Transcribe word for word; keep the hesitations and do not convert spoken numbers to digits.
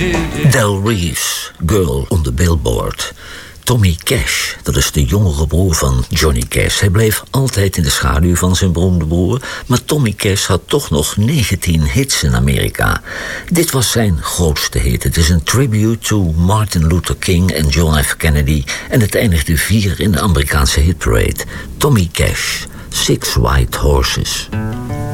Del Reeves, Girl on the Billboard. Tommy Cash, dat is de jongere broer van Johnny Cash. Hij bleef altijd in de schaduw van zijn beroemde broer, maar Tommy Cash had toch nog negentien hits in Amerika. Dit was zijn grootste hit. Het is een tribute to Martin Luther King en John F. Kennedy en het eindigde vier in de Amerikaanse hitparade. Tommy Cash, Six White Horses.